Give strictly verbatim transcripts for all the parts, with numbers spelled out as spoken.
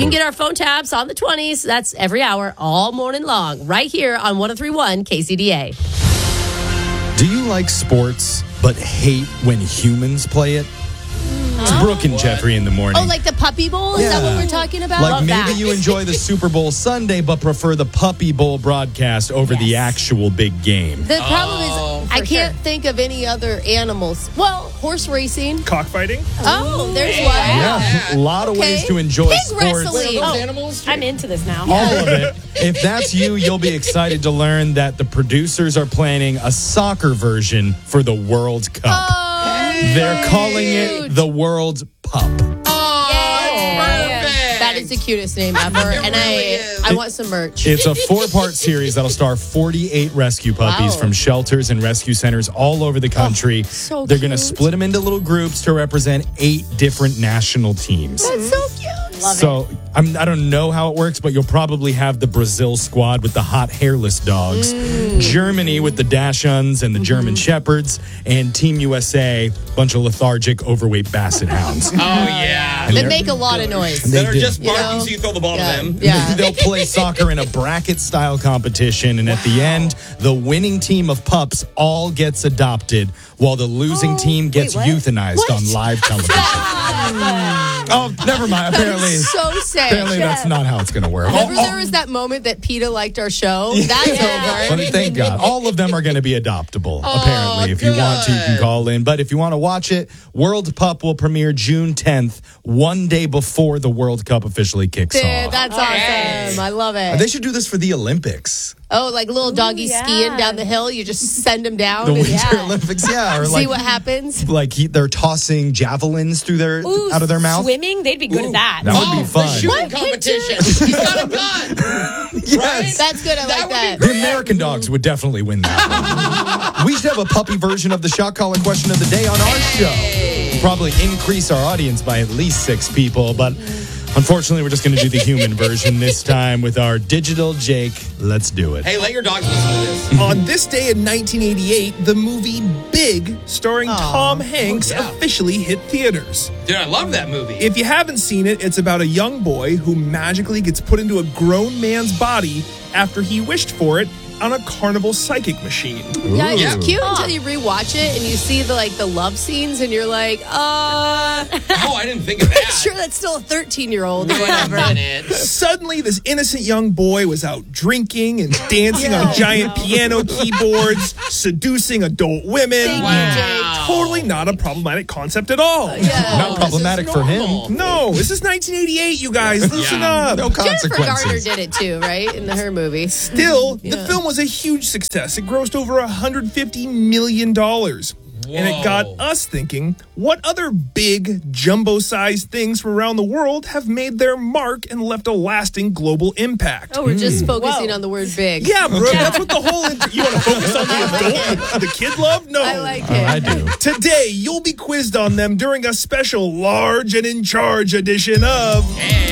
You can get our phone taps on the twenties. That's every hour, all morning long, right here on one oh three point one K C D A. Do you like sports but hate when humans play it? It's Brooke and Jeffrey in the morning. Oh, like the Puppy Bowl? Is Yeah. that what we're talking about? Like Love maybe that. you enjoy the Super Bowl Sunday but prefer the Puppy Bowl broadcast over the actual big game. The problem Oh, is, I for can't sure. think of any other animals. Well, horse racing. Cockfighting? Oh, there's one. Yeah, a lot of ways Okay. to enjoy Pig sports. wrestling. Those Oh, animals? I'm into this now. All of it. If that's you, you'll be excited to learn that the producers are planning a soccer version for the World Cup. Oh, They're calling it cute. the World Pup. That is the cutest name ever, It and really I is. I want some merch. It's a four-part series that'll star forty-eight rescue puppies Wow. from shelters and rescue centers all over the country. so They're going to cute. split them into little groups to represent eight different national teams. That's so cute. So I'm, I don't know how it works, but you'll probably have the Brazil squad with the hot hairless dogs, Mm. Germany with the Dachshunds and the German Mm-hmm. Shepherds, and Team U S A, bunch of lethargic, overweight basset hounds. Oh, yeah. And They they're- make a lot of noise. They That are do. just barking You know? so you throw the ball Yeah. to them. Yeah. They'll play soccer in a bracket-style competition, and at the end, the winning team of pups all gets adopted, while the losing team gets what? euthanized on live television. Oh, never mind. Apparently, So sad. apparently that's not how it's going to work. Remember All- there was that moment that PETA liked our show? That's Well, over. thank God. All of them are going to be adoptable, Oh, apparently. If you want to, you can good. call in. But if you want to watch it, World Pup will premiere June tenth, one day before the World Cup officially kicks Dude, off. that's Yes. awesome. I love it. They should do this for the Olympics. Oh, like little doggies yeah. skiing down the hill. You just send them down The and Winter Yeah. Olympics, yeah. Or see like, what happens. like he, they're tossing javelins through their Ooh, out of their mouth. Swimming, they'd be good at that. That would Oh, be fun. the shooting What? competition. He's got a gun. Yes. That's good. I That like would be that. The American dogs would definitely win that one. We should have a puppy version of the shot collar question of the day on our show. Probably increase our audience by at least six people, but unfortunately, we're just going to do the human version this time with our digital Jake. Let's do it. Hey, let your dogs listen to this. On this day in nineteen eighty-eight, the movie Big, starring Tom Hanks, Oh, yeah. officially hit theaters. Dude, I love that movie. If you haven't seen it, it's about a young boy who magically gets put into a grown man's body after he wished for it on a carnival psychic machine. Yeah, it's Yeah. cute until you rewatch it and you see the like the love scenes and you're like, uh, oh, I didn't think of that. sure that's still a thirteen year old or Wait a whatever. minute. Suddenly, this innocent young boy was out drinking and dancing on giant piano keyboards, seducing adult women. Thank Wow. you, Jake. Totally not a problematic concept at all. Yeah. Not problematic for normal. him. No, this is nineteen eighty-eight, you guys. Listen Yeah. up. No Jennifer Garner consequences. did it too, right? In the, her movie. Still, the Yeah. film was a huge success. It grossed over one hundred fifty million dollars. And it got Whoa. us thinking, what other big, jumbo-sized things from around the world have made their mark and left a lasting global impact? Oh, we're just focusing Whoa. on the word big. Yeah, bro, that's what the whole... Inter- you want to focus on the adult, the kid love? No. I like Oh, it. I do. Today, you'll be quizzed on them during a special large and in charge edition of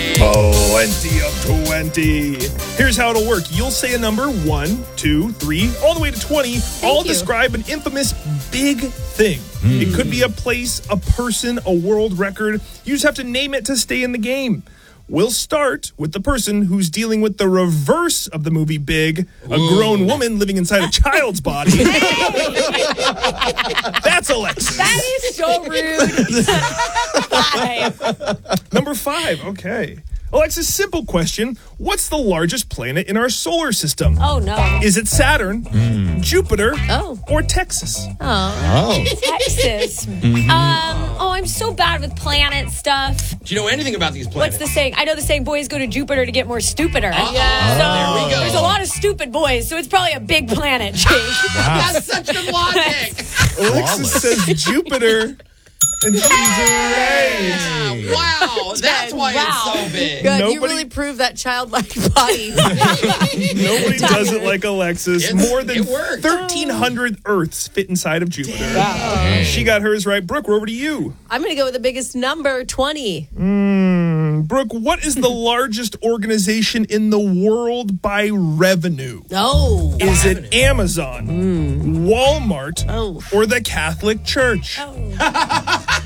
twenty of twenty. Here's how it'll work. You'll say a number one, two, three, all the way to twenty. all you. describe an infamous big thing. It could be a place, a person, a world record. You just have to name it to stay in the game. We'll start with the person who's dealing with the reverse of the movie Big, a grown woman living inside a child's body. That's Alexis. That is so rude. Five. Number five, okay. Alexis, simple question. What's the largest planet in our solar system? Oh, no. Is it Saturn, Jupiter, Oh. or Texas? Oh. Texas. Mm-hmm. Um. Oh, I'm so bad with planet stuff. Do you know anything about these What's planets? the saying? I know the saying, boys go to Jupiter to get more stupider. Uh-oh. Yeah. So There we go. there's a lot of stupid boys, so it's probably a big planet, Jake. That's such good logic. Alexis says Jupiter, and she's right. Wow, that's why Wow. it's so big. Good. You Nobody- really proved that childlike body. Nobody does it like Alexis. It's- More than it worked. thirteen hundred Earths fit inside of Jupiter. She got hers right. Brooke, we're over to you. I'm going to go with the biggest number, twenty. Brooke, what is the largest organization in the world by revenue? Oh. Is it Amazon, Walmart, Oh. or the Catholic Church?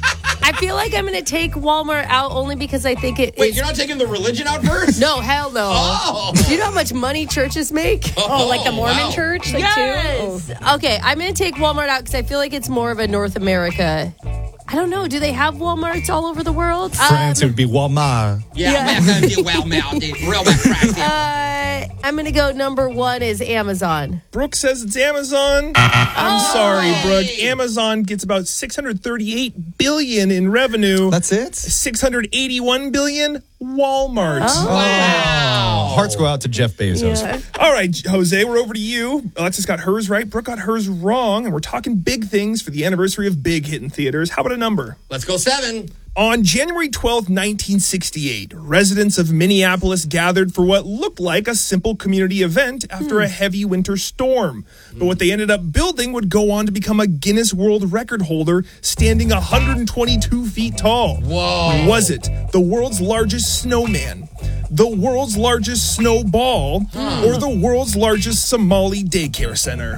I feel like I'm going to take Walmart out only because I think it. Wait, it's- you're not taking the religion out first? No, hell no. Oh. Do you know how much money churches make? Oh, like the Mormon wow. church? Like Yes. too? Okay, I'm going to take Walmart out because I feel like it's more of a North America. I don't know. Do they have Walmarts all over the world? France, it Um, would be Walmart. Yeah, Yeah. I'm not gonna do well now, dude. Real bad practice. uh, I'm going to go number one is Amazon. Brooke says it's Amazon. I'm sorry, Brooke. Amazon gets about six hundred thirty-eight billion in revenue. That's it? six hundred eighty-one billion Walmart. Wow. Hearts go out to Jeff Bezos. Yeah. All right, Jose, we're over to you. Alexis got hers right. Brooke got hers wrong. And we're talking big things for the anniversary of Big hitting theaters. How about a number? Let's go seven. On January twelfth, nineteen sixty-eight, residents of Minneapolis gathered for what looked like a simple community event after a heavy winter storm. But what they ended up building would go on to become a Guinness World Record holder, standing one hundred twenty-two feet tall. Whoa. Was it the world's largest snowman, the world's largest snowball, or the world's largest Somali daycare center?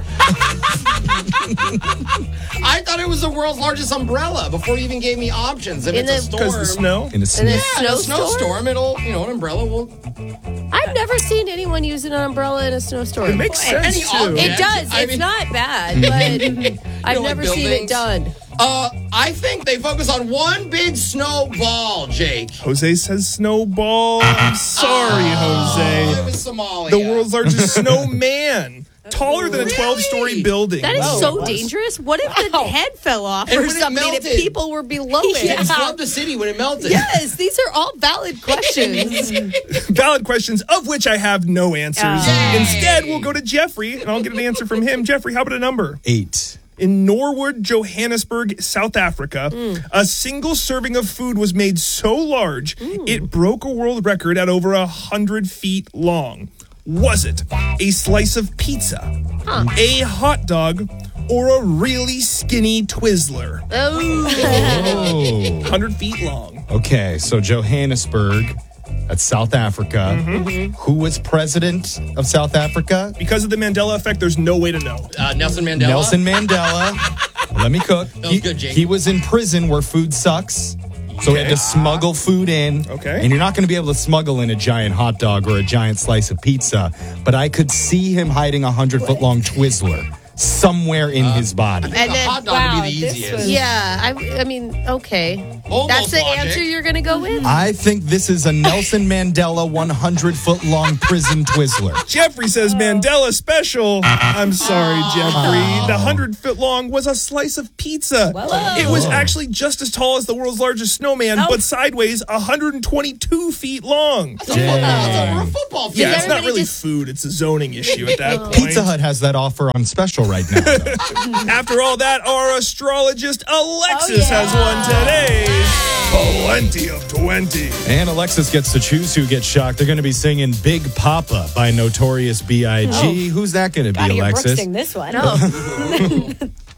I thought it was the world's largest umbrella before you even gave me options. If In it's a the- storm. Because the snow? In a In a snake. Yeah, in a snowstorm? snowstorm, it'll, you know, an umbrella will. I've never seen anyone using an umbrella in a snowstorm. It makes sense, Any too. object. It does. I it's mean- not bad, but I've know, like never seen it buildings. done. Uh, I think they focus on one big snowball, Jake. Jose says snowball. I'm sorry, Oh, it Jose. was Somalia. The world's largest snowman. Taller than a Really? twelve-story building. That is Oh, so it was. dangerous. What if the head fell off And or when it something melted. if people were below it? It scrubbed the city when it melted. Yes, these are all valid questions. Valid questions, of which I have no answers. Yay. Instead, we'll go to Jeffrey, and I'll get an answer from him. Jeffrey, how about a number? Eight. In Norwood, Johannesburg, South Africa, a single serving of food was made so large it broke a world record at over a hundred feet long. Was it a slice of pizza, a hot dog, or a really skinny Twizzler? Oh, Oh. one hundred feet long. Okay, so Johannesburg, that's South Africa. Who was president of South Africa? Because of the Mandela effect, there's no way to know. Uh, Nelson Mandela. Nelson Mandela. Let me cook. was he, good, Jake. he was in prison where food sucks. So he had to smuggle food in. Okay. And you're not going to be able to smuggle in a giant hot dog or a giant slice of pizza. But I could see him hiding a hundred foot long Twizzler somewhere in his body. and a then hot dog wow, would be the this easiest. was- yeah. I, I mean, okay. Almost That's the logic. answer you're going to go with? I think this is a Nelson Mandela one hundred foot long prison Twizzler. Jeffrey says Mandela special. I'm sorry, Jeffrey. The hundred foot long was a slice of pizza. It was actually just as tall as the world's largest snowman, but sideways one hundred twenty-two feet long. That's a football, that's over a football field. Yeah, it's not everybody really just- food. It's a zoning issue at that point. Pizza Hut has that offer on special right now. though. After all that, our astrologist Alexis Oh, yeah. has won today. Plenty of twenty. And Alexis gets to choose who gets shocked. They're going to be singing Big Papa by Notorious B I G Who's that going to Gotta be, hear Brooke Alexis? sing this one. Oh.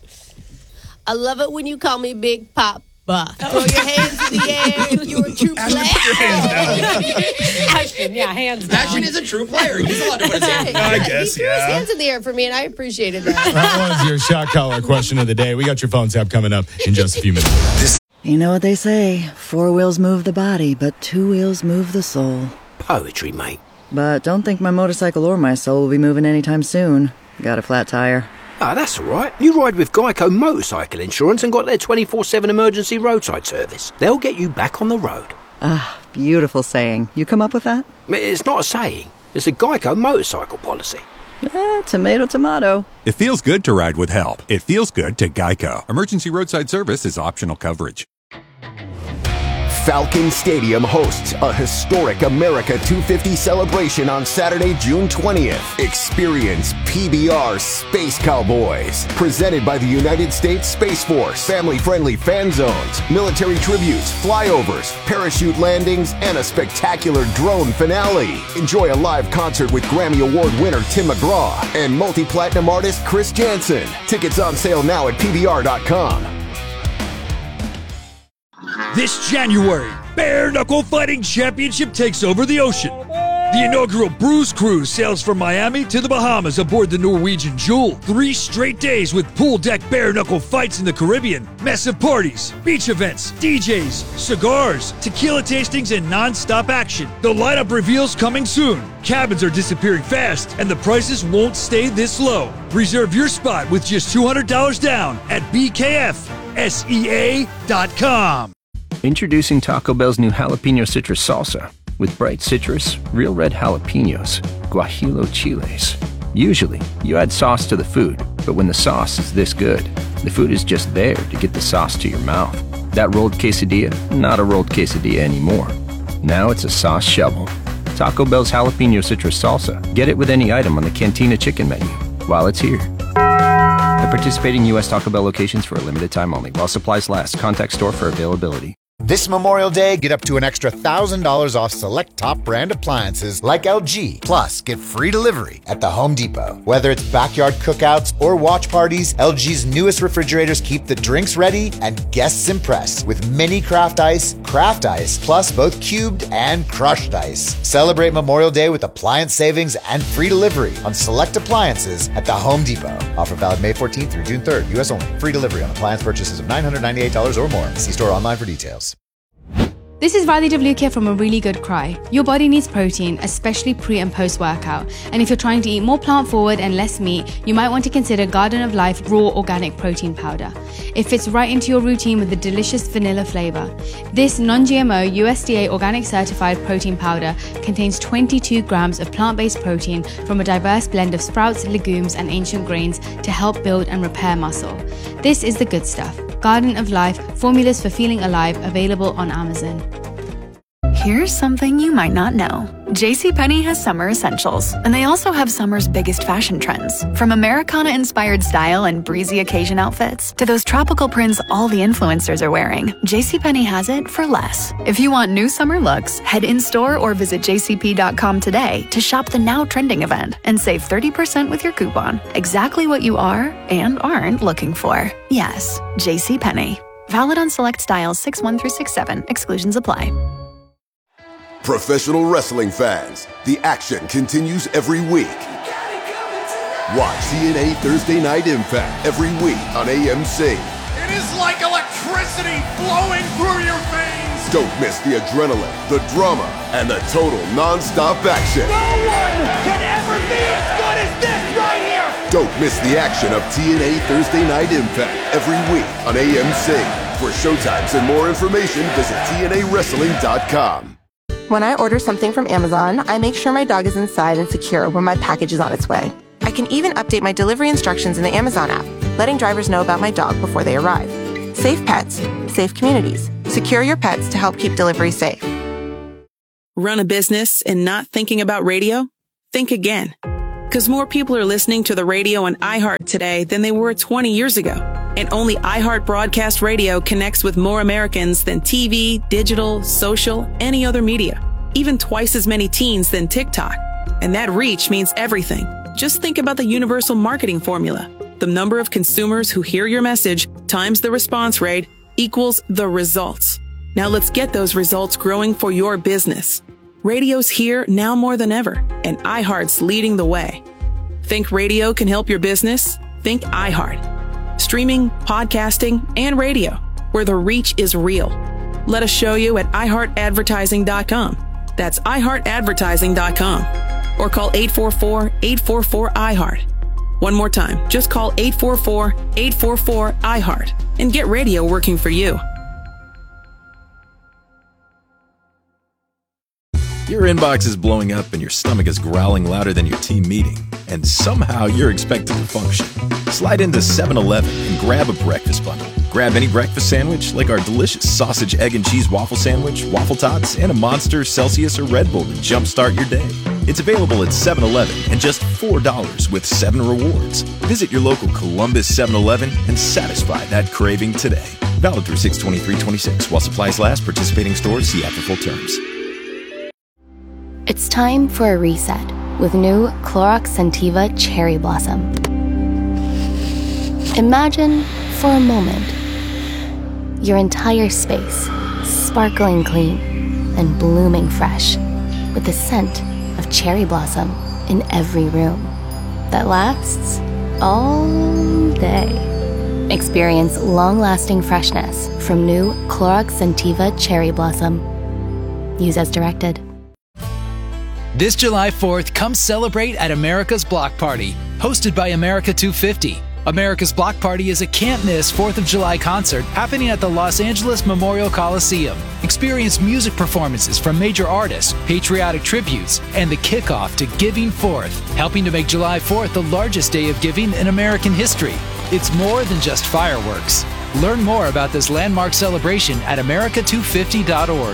I love it when you call me Big Papa. Throw your hands in the air if you're a true Ashton, put your player. hands down. Ashton, yeah, hands down. Ashton is a true player. He's allowed to put his hand. I guess, he threw yeah. his hands in the air for me, and I appreciated that. That was your shot collar question of the day. We got your phone tap coming up in just a few minutes. You know what they say, four wheels move the body, but two wheels move the soul. Poetry, mate. But don't think my motorcycle or my soul will be moving anytime soon. Got a flat tire. Ah, that's all right. You ride with Geico Motorcycle Insurance and got their twenty-four seven emergency roadside service. They'll get you back on the road. Ah, beautiful saying. You come up with that? It's not a saying. It's a Geico motorcycle policy. Eh, tomato, tomato. It feels good to ride with help. It feels good to Geico. Emergency roadside service is optional coverage. Falcon Stadium hosts a historic America two fifty celebration on Saturday, June twentieth. Experience P B R Space Cowboys, presented by the United States Space Force. Family-friendly fan zones, military tributes, flyovers, parachute landings, and a spectacular drone finale. Enjoy a live concert with Grammy Award winner Tim McGraw and multi-platinum artist Chris Jansen. Tickets on sale now at P B R dot com. This January, Bare Knuckle Fighting Championship takes over the ocean. The inaugural Bruise Cruise sails from Miami to the Bahamas aboard the Norwegian Jewel. Three straight days with pool deck bare-knuckle fights in the Caribbean, massive parties, beach events, D Js, cigars, tequila tastings, and non-stop action. The lineup reveals coming soon. Cabins are disappearing fast, and the prices won't stay this low. Reserve your spot with just two hundred dollars down at b k f s e a dot com. Introducing Taco Bell's new jalapeno citrus salsa. With bright citrus, real red jalapenos, guajillo chiles. Usually, you add sauce to the food, but when the sauce is this good, the food is just there to get the sauce to your mouth. That rolled quesadilla, not a rolled quesadilla anymore. Now it's a sauce shovel. Taco Bell's jalapeno citrus salsa. Get it with any item on the Cantina chicken menu while it's here. At participating U S Taco Bell locations for a limited time only. While supplies last. Contact store for availability. This Memorial Day, get up to an extra one thousand dollars off select top brand appliances like L G. Plus, get free delivery at the Home Depot. Whether it's backyard cookouts or watch parties, L G's newest refrigerators keep the drinks ready and guests impressed with mini craft ice, craft ice, plus both cubed and crushed ice. Celebrate Memorial Day with appliance savings and free delivery on select appliances at the Home Depot. Offer valid May fourteenth through June third, U S only. Free delivery on appliance purchases of nine hundred ninety-eight dollars or more. See store online for details. This is Riley Devlukia from A Really Good Cry. Your body needs protein, especially pre and post workout. And if you're trying to eat more plant forward and less meat, you might want to consider Garden of Life Raw Organic Protein Powder. It fits right into your routine with the delicious vanilla flavor. This non-G M O U S D A organic certified protein powder contains twenty-two grams of plant-based protein from a diverse blend of sprouts, legumes, and ancient grains to help build and repair muscle. This is the good stuff. Garden of Life, formulas for feeling alive, available on Amazon. Here's something you might not know. JCPenney has summer essentials, and they also have summer's biggest fashion trends. From Americana-inspired style and breezy occasion outfits to those tropical prints all the influencers are wearing, JCPenney has it for less. If you want new summer looks, head in-store or visit j c p dot com today to shop the now trending event and save thirty percent with your coupon. Exactly what you are and aren't looking for. Yes, JCPenney. Valid on select styles six one through six seven. Exclusions apply. Professional wrestling fans, the action continues every week. Watch T N A Thursday Night Impact every week on A M C. It is like electricity flowing through your veins. Don't miss the adrenaline, the drama, and the total non-stop action. No one can ever be as good as this right here. Don't miss the action of T N A Thursday Night Impact every week on A M C. For showtimes and more information, visit T N A wrestling dot com. When I order something from Amazon, I make sure my dog is inside and secure when my package is on its way. I can even update my delivery instructions in the Amazon app, letting drivers know about my dog before they arrive. Safe pets, safe communities. Secure your pets to help keep delivery safe. Run a business and not thinking about radio? Think again. Because more people are listening to the radio on iHeart today than they were twenty years ago. And only iHeart Broadcast Radio connects with more Americans than T V, digital, social, any other media. Even twice as many teens than TikTok. And that reach means everything. Just think about the universal marketing formula. The number of consumers who hear your message times the response rate equals the results. Now let's get those results growing for your business. Radio's here now more than ever, and iHeart's leading the way. Think radio can help your business? Think iHeart. Streaming, podcasting, and radio, where the reach is real. Let us show you at i heart advertising dot com. That's i heart advertising dot com. Or call eight four four, eight four four, I heart. One more time, just call eight four four, eight four four, I heart and get radio working for you. Your inbox is blowing up and your stomach is growling louder than your team meeting, and somehow you're expected to function. Slide into seven eleven and grab a breakfast bundle. Grab any breakfast sandwich like our delicious sausage, egg, and cheese waffle sandwich, waffle tots, and a Monster, Celsius, or Red Bull to jumpstart your day. It's available at seven eleven and just four dollars with seven rewards. Visit your local Columbus seven eleven and satisfy that craving today. Valid through six twenty-three twenty-six while supplies last. Participating stores, see after full terms. It's time for a reset with new Clorox Scentiva Cherry Blossom. Imagine, for a moment, your entire space sparkling clean and blooming fresh with the scent of cherry blossom in every room that lasts all day. Experience long-lasting freshness from new Clorox Scentiva Cherry Blossom. Use as directed. This July fourth, come celebrate at America's Block Party, hosted by America two fifty. America's Block Party is a can't-miss fourth of July concert happening at the Los Angeles Memorial Coliseum. Experience music performances from major artists, patriotic tributes, and the kickoff to Giving Fourth, helping to make July fourth the largest day of giving in American history. It's more than just fireworks. Learn more about this landmark celebration at America two fifty dot org.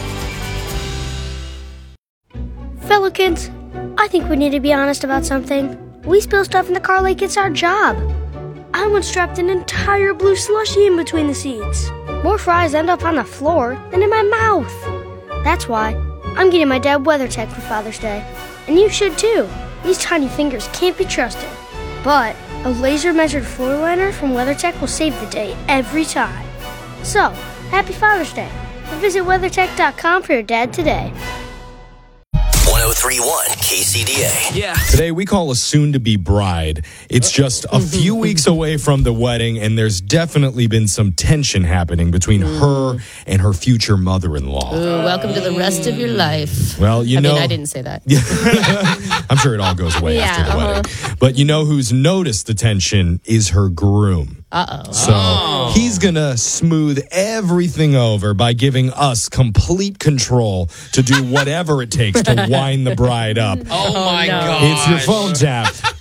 Fellow kids, I think we need to be honest about something. We spill stuff in the car like it's our job. I once dropped an entire blue slushie in between the seats. More fries end up on the floor than in my mouth. That's why I'm getting my dad WeatherTech for Father's Day. And you should too. These tiny fingers can't be trusted. But a laser-measured floor liner from WeatherTech will save the day every time. So, happy Father's Day. And visit weathertech dot com for your dad today. one oh three point one K C D A. Yeah. Today we call a soon-to-be bride. It's just a few weeks away from the wedding, and there's definitely been some tension happening between her and her future mother-in-law. Ooh, welcome to the rest of your life. Well, you I know... mean, I didn't say that. I'm sure it all goes away Yeah, after the uh-huh. wedding. But you know who's noticed the tension is her groom. Uh-oh. So Oh. he's going to smooth everything over by giving us complete control to do whatever it takes to wind the bride up. Oh, my God. It's your phone tap.